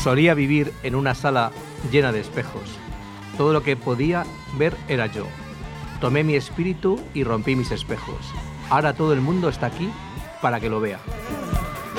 Solía vivir en una sala llena de espejos. Todo lo que podía ver era yo. Tomé mi espíritu y rompí mis espejos. Ahora todo el mundo está aquí para que lo vea.